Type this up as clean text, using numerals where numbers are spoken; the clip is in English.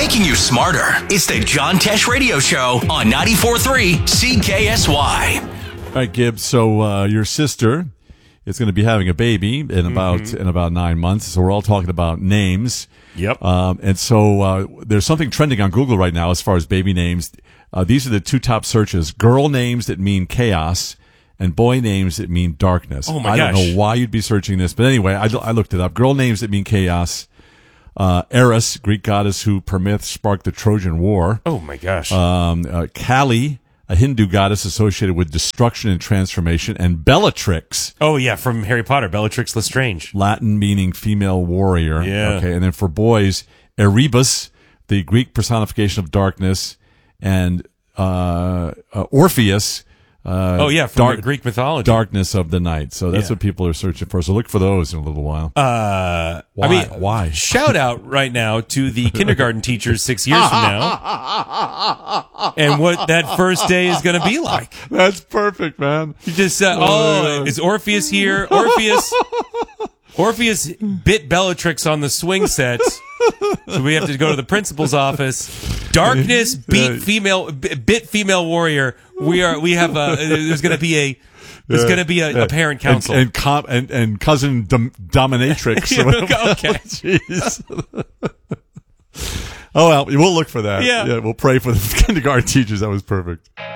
making you smarter. It's the John Tesh Radio Show on 94.3 CKSY. All right, Gibbs. So your sister is going to be having a baby in about 9 months. So we're all talking about names. Yep. And so there's something trending on Google right now as far as baby names. These are the two top searches: girl names that mean chaos, and boy names that mean darkness. Oh my I gosh. don't know why you'd be searching this, but anyway, I looked it up. Girl names that mean chaos. Eris, Greek goddess who per myth sparked the Trojan War. Oh my gosh. Kali, a Hindu goddess associated with destruction and transformation, and Bellatrix. Oh yeah, from Harry Potter, Bellatrix Lestrange. Latin meaning female warrior. Yeah. Okay, and then for boys, Erebus, the Greek personification of darkness, and Orpheus. From Greek mythology. Darkness of the night. So that's Yeah. what people are searching for. So look for those in a little while. Why? Shout out right now to the kindergarten teachers 6 years from now, and what that first day is going to be like. That's perfect, man. You just is Orpheus here? Orpheus bit Bellatrix on the swing set, so we have to go to the principal's office. Darkness bit female warrior. There's going to be a parent council and cousin dominatrix. Okay. Jeez. Oh well, we'll look for that. Yeah, we'll pray for the kindergarten teachers. That was perfect.